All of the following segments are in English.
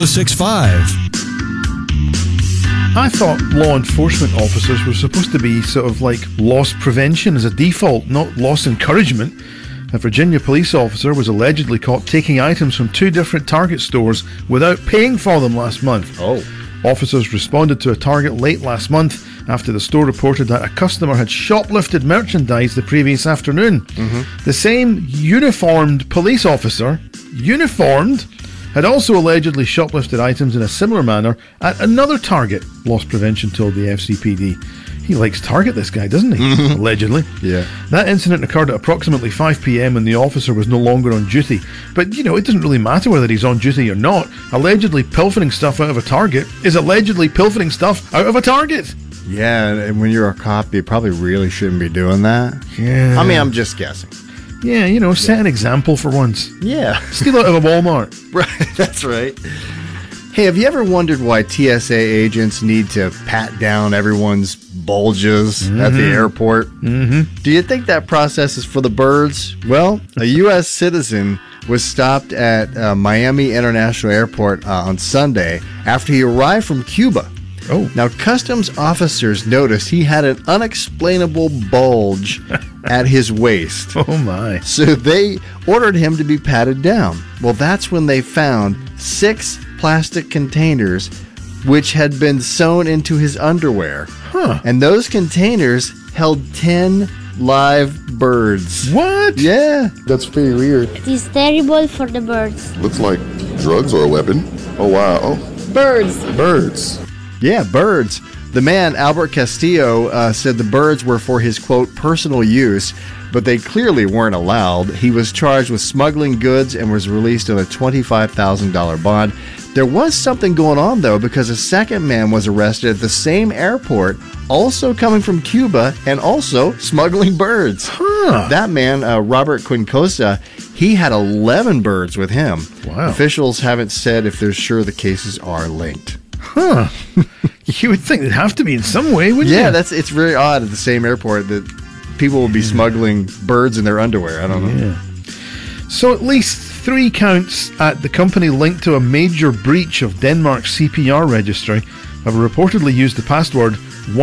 1065. I thought law enforcement officers were supposed to be sort of like loss prevention as a default, not loss encouragement. A Virginia police officer was allegedly caught taking items from two different Target stores without paying for them last month. Oh. Officers responded to a Target late last month after the store reported that a customer had shoplifted merchandise the previous afternoon. The same uniformed police officer, had also allegedly shoplifted items in a similar manner at another Target, loss prevention told the FCPD. He likes Target, this guy, doesn't he? Allegedly. Yeah. That incident occurred at approximately 5 p.m. when the officer was no longer on duty. But, you know, it doesn't really matter whether he's on duty or not. Allegedly pilfering stuff out of a Target is allegedly pilfering stuff out of a Target. Yeah, and when you're a cop, you probably really shouldn't be doing that. Yeah. I mean, I'm just guessing. Yeah, you know, set an example for once. Yeah. Steal out of a Walmart. Right, that's right. Hey, have you ever wondered why TSA agents need to pat down everyone's bulges at the airport? Do you think that process is for the birds? Well, a U.S. citizen was stopped at Miami International Airport on Sunday after he arrived from Cuba. Oh. Now, customs officers noticed he had an unexplainable bulge at his waist. Oh, my. So they ordered him to be patted down. Well, that's when they found 6 plastic containers which had been sewn into his underwear. And those containers held 10 live birds. What? Yeah. That's pretty weird. It is terrible for the birds. Looks like drugs are a weapon. Oh, wow. Birds. Birds. Yeah, birds. The man, Albert Castillo, said the birds were for his, quote, personal use, but they clearly weren't allowed. He was charged with smuggling goods and was released on a $25,000 bond. There was something going on, though, because a second man was arrested at the same airport, also coming from Cuba and also smuggling birds. That man, Robert Quincosa, he had 11 birds with him. Wow. Officials haven't said if they're sure the cases are linked. You would think they'd have to be in some way, wouldn't you? Yeah, it's very odd at the same airport that people will be smuggling birds in their underwear. I don't know. Yeah. So at least 3 counts at the company linked to a major breach of Denmark's CPR registry have reportedly used the password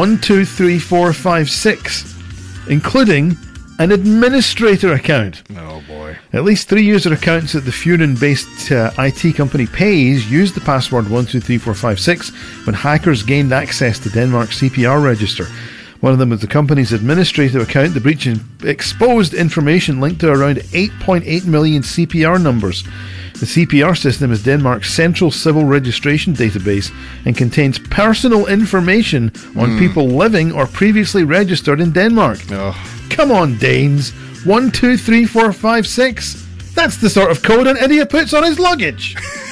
123456, including an administrator account. Oh, boy. At least 3 user accounts at the Funen-based IT company Pays used the password 123456 when hackers gained access to Denmark's CPR register. One of them was the company's administrative account. The breach exposed information linked to around 8.8 million CPR numbers. The CPR system is Denmark's central civil registration database and contains personal information on people living or previously registered in Denmark. Oh. Come on, Danes. 123456. That's the sort of code an idiot puts on his luggage.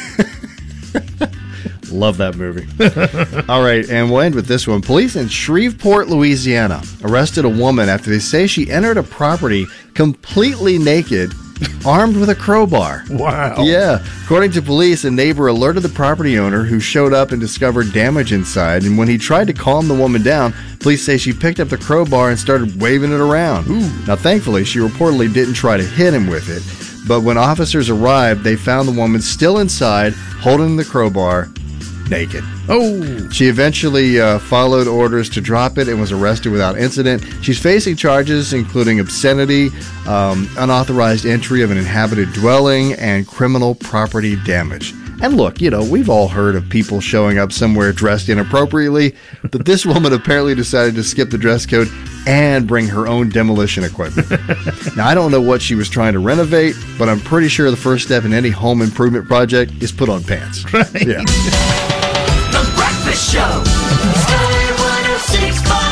Love that movie. All right, and we'll end with this one. Police in Shreveport, Louisiana, arrested a woman after they say she entered a property completely naked, armed with a crowbar. Wow. Yeah. According to police, a neighbor alerted the property owner, who showed up and discovered damage inside. And when he tried to calm the woman down, police say she picked up the crowbar and started waving it around. Ooh. Now, thankfully, she reportedly didn't try to hit him with it. But when officers arrived, they found the woman still inside, holding the crowbar, naked. Oh. She eventually followed orders to drop it and was arrested without incident. She's facing charges including obscenity, unauthorized entry of an inhabited dwelling, and criminal property damage. And look, you know, we've all heard of people showing up somewhere dressed inappropriately, but this woman apparently decided to skip the dress code and bring her own demolition equipment. Now, I don't know what she was trying to renovate, but I'm pretty sure the first step in any home improvement project is put on pants. Right. Yeah. The Breakfast Show. Sky 106.5.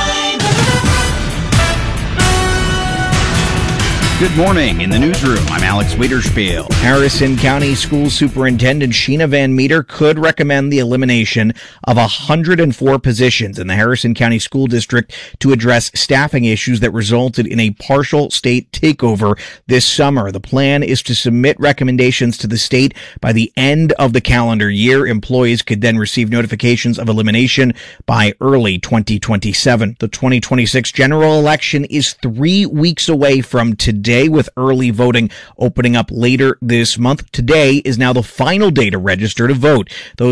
Good morning. In the newsroom, I'm Alex Wiederspiel. Harrison County School Superintendent Sheena Van Meter could recommend the elimination of 104 positions in the Harrison County School District to address staffing issues that resulted in a partial state takeover this summer. The plan is to submit recommendations to the state by the end of the calendar year. Employees could then receive notifications of elimination by early 2027. The 2026 general election is 3 weeks away from today. today, with early voting opening up later this month. Today is now the final day to register to vote. Those